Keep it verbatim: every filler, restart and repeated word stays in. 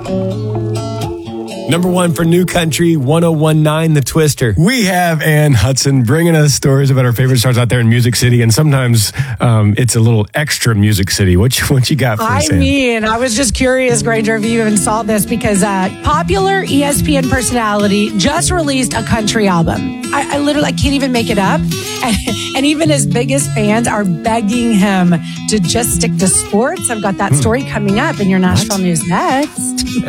Number one for New Country, one oh one point nine The Twister. We have Ann Hudson bringing us stories about our favorite stars out there in Music City, and sometimes um, it's a little extra Music City. What you, what you got for I us, Ann? mean, I was just curious, Granger, if you even saw this, because uh, popular E S P N personality just released a country album. I, I literally I can't even make it up. And, and even his biggest fans are begging him to just stick to sports. I've got that story coming up in your Nashville News next.